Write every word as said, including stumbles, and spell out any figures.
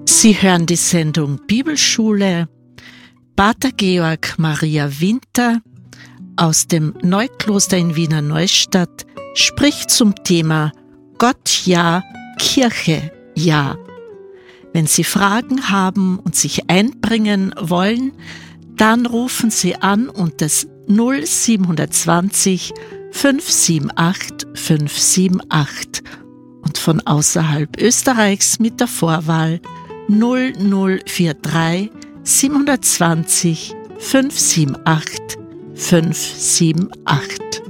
Sie hören die Sendung Bibelschule. Pater Georg Maria Winter aus dem Neukloster in Wiener Neustadt spricht zum Thema Gott ja, Kirche ja. Wenn Sie Fragen haben und sich einbringen wollen, dann rufen Sie an unter null sieben zwei null fünf sieben acht fünf sieben acht und von außerhalb Österreichs mit der Vorwahl null null vier drei sieben zwei null fünf sieben acht fünf sieben acht.